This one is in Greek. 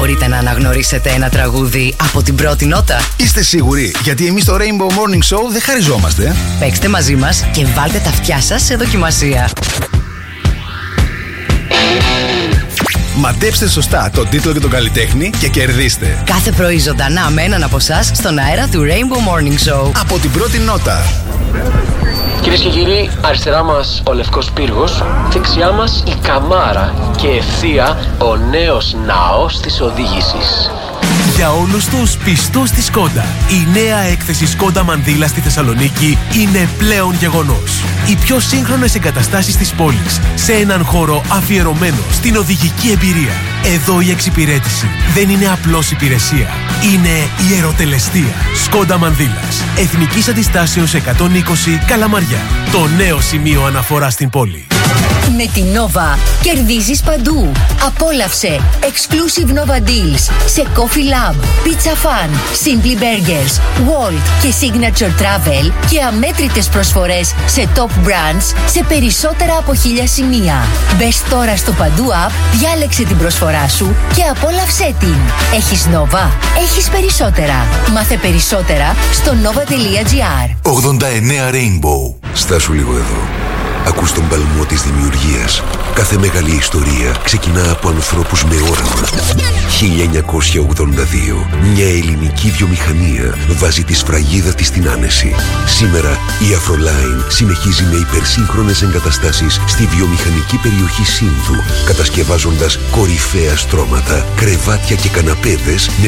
Μπορείτε να αναγνωρίσετε ένα τραγούδι από την πρώτη νότα? Είστε σίγουροι? Γιατί εμείς στο Rainbow Morning Show δεν χαριζόμαστε. Παίξτε μαζί μας και βάλτε τα αυτιά σας σε δοκιμασία. Μαντέψτε σωστά τον τίτλο και τον καλλιτέχνη και κερδίστε. Κάθε πρωί ζωντανά με έναν από εσάς στον αέρα του Rainbow Morning Show. Από την πρώτη νότα. Κυρίες και κύριοι, αριστερά μας ο Λευκός Πύργος, δεξιά μας η Καμάρα και ευθεία ο νέος ναός της οδήγησης. Για όλους τους πιστούς της Skoda, η νέα έκθεση Skoda Μανδύλα στη Θεσσαλονίκη είναι πλέον γεγονός. Οι πιο σύγχρονες εγκαταστάσεις της πόλης, σε έναν χώρο αφιερωμένο στην οδηγική εμπειρία. Εδώ η εξυπηρέτηση δεν είναι απλώς υπηρεσία, είναι ιεροτελεστία. Skoda Μανδύλας, Εθνικής Αντιστάσεως 120 Καλαμαριά. Το νέο σημείο αναφορά στην πόλη. Με την Nova κερδίζεις παντού. Απόλαυσε exclusive Nova deals σε Coffee Lab, Pizza Fun, Simply Burgers, Walt και Signature Travel και αμέτρητες προσφορές σε top brands σε περισσότερα από 1000 σημεία. Μπες τώρα στο Παντού App, διάλεξε την προσφορά σου και απόλαυσέ την. Έχεις Nova, έχεις περισσότερα. Μάθε περισσότερα στο nova.gr. 89 Rainbow. Στάσου λίγο εδώ. Ακούς τον παλμό της δημιουργίας. Κάθε μεγάλη ιστορία ξεκινά από ανθρώπους με όραμα. 1982. Μια ελληνική βιομηχανία βάζει τη σφραγίδα της στην άνεση. Σήμερα η Afroline συνεχίζει με υπερσύγχρονες εγκαταστάσεις στη βιομηχανική περιοχή Σύνδου, κατασκευάζοντας κορυφαία στρώματα, κρεβάτια και καναπέδες με